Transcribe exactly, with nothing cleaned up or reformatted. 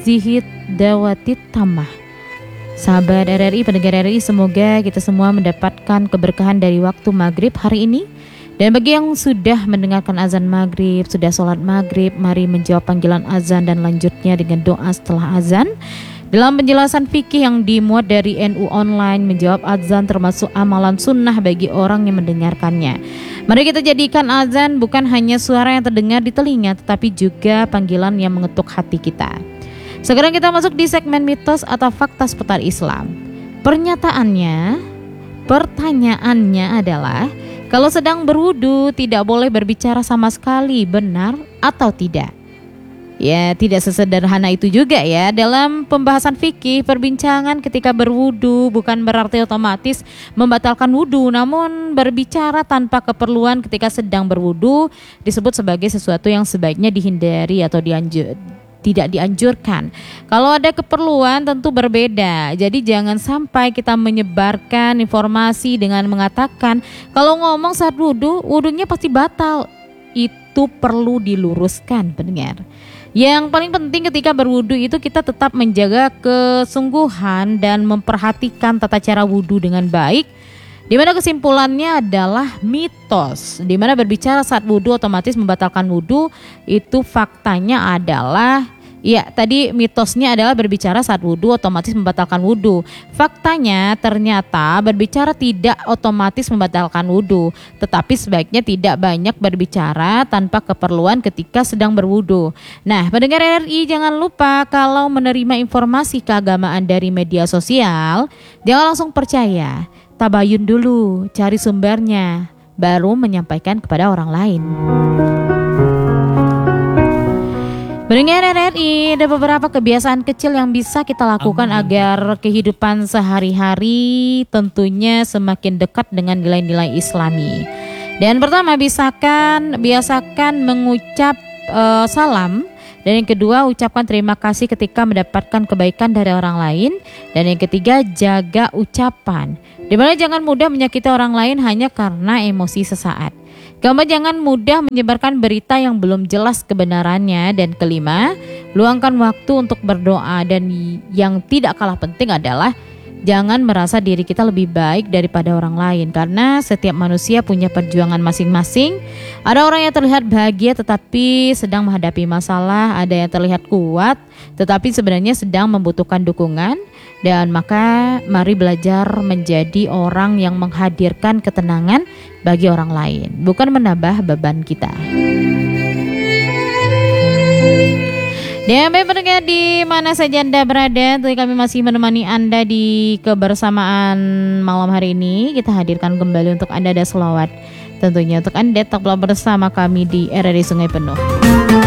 hadhihi dawatit tamah. Sahabat R R I, pendengar R R I, semoga kita semua mendapatkan keberkahan dari waktu maghrib hari ini. Dan bagi yang sudah mendengarkan azan maghrib, sudah sholat maghrib, mari menjawab panggilan azan dan lanjutnya dengan doa setelah azan. Dalam penjelasan fikih yang dimuat dari N U Online, menjawab azan termasuk amalan sunnah bagi orang yang mendengarkannya. Mari kita jadikan azan bukan hanya suara yang terdengar di telinga, tetapi juga panggilan yang mengetuk hati kita. Sekarang kita masuk di segmen mitos atau fakta seputar Islam. Pernyataannya, pertanyaannya adalah, kalau sedang berwudu tidak boleh berbicara sama sekali, benar atau tidak? Ya, tidak sesederhana itu juga ya. Dalam pembahasan fikih, perbincangan ketika berwudu bukan berarti otomatis membatalkan wudu, namun berbicara tanpa keperluan ketika sedang berwudu disebut sebagai sesuatu yang sebaiknya dihindari atau dianjur, tidak dianjurkan. Kalau ada keperluan tentu berbeda. Jadi jangan sampai kita menyebarkan informasi dengan mengatakan kalau ngomong saat wudu, wudunya pasti batal. Itu perlu diluruskan, pendengar. Yang paling penting ketika berwudu itu kita tetap menjaga kesungguhan dan memperhatikan tata cara wudu dengan baik. Di mana kesimpulannya adalah mitos, di mana berbicara saat wudu otomatis membatalkan wudu. Itu faktanya adalah, ya tadi mitosnya adalah berbicara saat wudu otomatis membatalkan wudu. Faktanya ternyata berbicara tidak otomatis membatalkan wudu, tetapi sebaiknya tidak banyak berbicara tanpa keperluan ketika sedang berwudu. Nah, pendengar R R I, jangan lupa kalau menerima informasi keagamaan dari media sosial, jangan langsung percaya. Tabayun dulu, cari sumbernya, baru menyampaikan kepada orang lain. Pendengar R R I, ada beberapa kebiasaan kecil yang bisa kita lakukan Amin. agar kehidupan sehari-hari tentunya semakin dekat dengan nilai-nilai Islami. Dan pertama, biasakan biasakan mengucap uh, salam. Dan yang kedua, ucapkan terima kasih ketika mendapatkan kebaikan dari orang lain. Dan yang ketiga, jaga ucapan, dimana jangan mudah menyakiti orang lain hanya karena emosi sesaat. Keempat, jangan mudah menyebarkan berita yang belum jelas kebenarannya. Dan kelima, luangkan waktu untuk berdoa. Dan yang tidak kalah penting adalah jangan merasa diri kita lebih baik daripada orang lain, karena setiap manusia punya perjuangan masing-masing. Ada orang yang terlihat bahagia tetapi sedang menghadapi masalah, ada yang terlihat kuat tetapi sebenarnya sedang membutuhkan dukungan. Dan maka mari belajar menjadi orang yang menghadirkan ketenangan bagi orang lain, bukan menambah beban kita. Dan pendengar di mana saja Anda berada, tentunya kami masih menemani Anda di kebersamaan malam hari ini. Kita hadirkan kembali untuk Anda ada selawat tentunya untuk Anda tetaplah bersama kami di R R I Sungai Penuh.